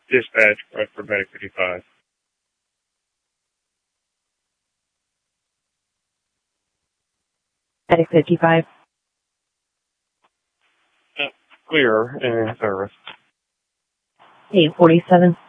Dispatch for Medic 55. Medic 55. Clear in service. 847.